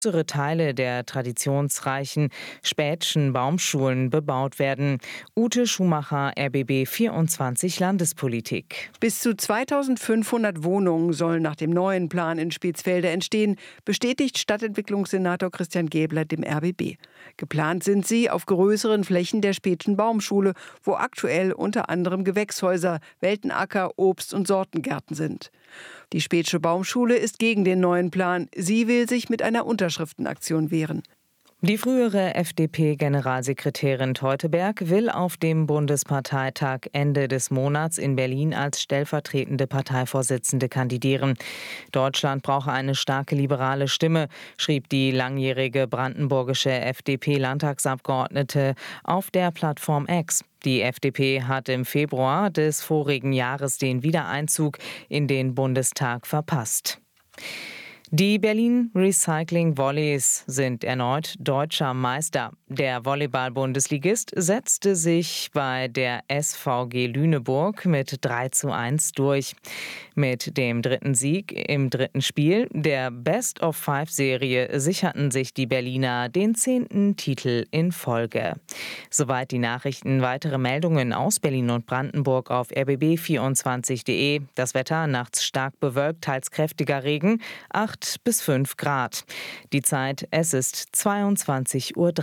größere Teile der traditionsreichen Späthschen Baumschulen bebaut werden. Ute Schumacher, RBB 24 Landespolitik. Bis zu 2500 Wohnungen sollen nach dem neuen Plan in Spitzfelde entstehen, bestätigt Stadtentwicklungssenator Christian Gebler dem RBB. Geplant sind sie auf größeren Flächen der Späthschen Baumschule, wo aktuell unter anderem Gewächshäuser, Weltenacker, Obst- und Sortengärten sind. Die Späthsche Baumschule ist gegen den neuen Plan. Sie will sich mit einer Unterschriftenaktion wehren. Die frühere FDP-Generalsekretärin Teuteberg will auf dem Bundesparteitag Ende des Monats in Berlin als stellvertretende Parteivorsitzende kandidieren. Deutschland brauche eine starke liberale Stimme, schrieb die langjährige brandenburgische FDP-Landtagsabgeordnete auf der Plattform X. Die FDP hat im Februar des vorigen Jahres den Wiedereinzug in den Bundestag verpasst. Die Berlin Recycling Volleys sind erneut deutscher Meister. Der Volleyball-Bundesligist setzte sich bei der SVG Lüneburg mit 3:1 durch. Mit dem dritten Sieg im dritten Spiel der Best-of-Five-Serie sicherten sich die Berliner den 10. Titel in Folge. Soweit die Nachrichten. Weitere Meldungen aus Berlin und Brandenburg auf rbb24.de. Das Wetter nachts stark bewölkt, teils kräftiger Regen, 8 bis 5 Grad. Die Zeit, es ist 22:03 Uhr.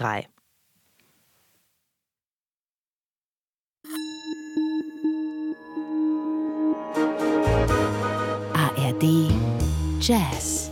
ARD Jazz.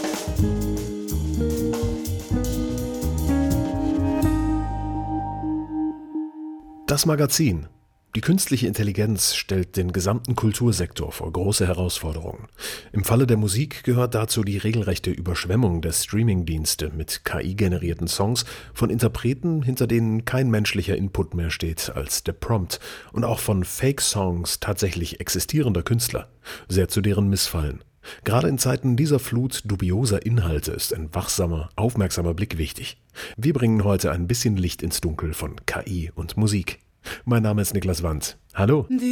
Das Magazin. Die künstliche Intelligenz stellt den gesamten Kultursektor vor große Herausforderungen. Im Falle der Musik gehört dazu die regelrechte Überschwemmung der Streamingdienste mit KI-generierten Songs von Interpreten, hinter denen kein menschlicher Input mehr steht als der Prompt, und auch von Fake-Songs tatsächlich existierender Künstler, sehr zu deren Missfallen. Gerade in Zeiten dieser Flut dubioser Inhalte ist ein wachsamer, aufmerksamer Blick wichtig. Wir bringen heute ein bisschen Licht ins Dunkel von KI und Musik. Mein Name ist Niklas Wandt. Hallo.